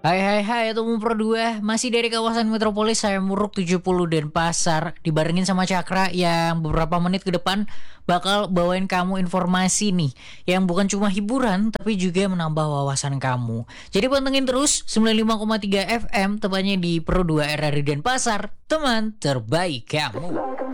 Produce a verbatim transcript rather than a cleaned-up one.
Hai hai hai Temu Pro dua. Masih dari kawasan metropolis saya Muruk tujuh puluh Denpasar. Dibarengin sama Cakra yang beberapa menit ke depan bakal bawain kamu informasi nih, yang bukan cuma hiburan tapi juga menambah wawasan kamu. Jadi pantengin terus sembilan puluh lima koma tiga F M, tepatnya di Pro dua R R I Denpasar, teman terbaik kamu.